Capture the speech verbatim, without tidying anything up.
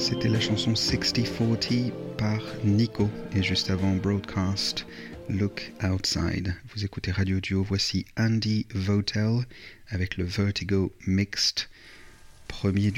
C'était la chanson sixty forty par Nico et juste avant Broadcast, Look Outside. Vous écoutez Radio Duo, voici Andy Votel avec le Vertigo Mixed, premier